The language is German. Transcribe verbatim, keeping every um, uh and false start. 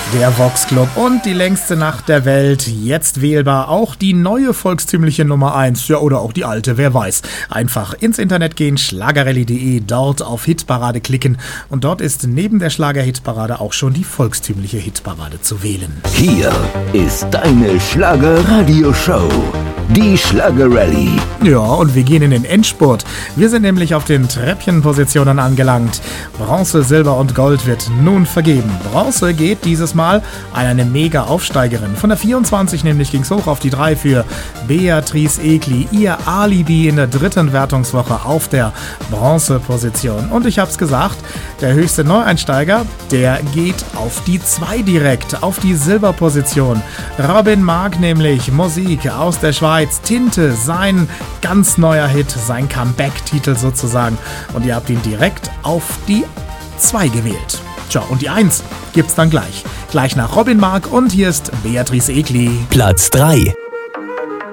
Der Vox Club und die längste Nacht der Welt. Jetzt wählbar auch die neue volkstümliche Nummer eins. Ja, oder auch die alte, wer weiß. Einfach ins Internet gehen, schlagerelli punkt de, dort auf Hitparade klicken. Und dort ist neben der Schlager-Hitparade auch schon die volkstümliche Hitparade zu wählen. Hier ist deine Schlager-Radio-Show. Die Schlagerelli. Ja, und wir gehen in den Endspurt. Wir sind nämlich auf den Treppchenpositionen angelangt. Bronze, Silber und Gold wird nun vergeben. Bronze geht dieses Mal an eine Mega-Aufsteigerin. Von der vierundzwanzig nämlich ging's hoch auf die drei für Beatrice Egli. Ihr Alibi in der dritten Wertungswoche auf der Bronzeposition. Und ich hab's gesagt, der höchste Neueinsteiger, der geht auf die zwei direkt, auf die Silberposition. Robin Mark nämlich, Musik aus der Schweiz. Tinte, sein ganz neuer Hit, sein Comeback-Titel sozusagen. Und ihr habt ihn direkt auf die zwei gewählt. Tja, und die eins gibt's dann gleich. Gleich nach Robin Mark und hier ist Beatrice Egli. Platz drei.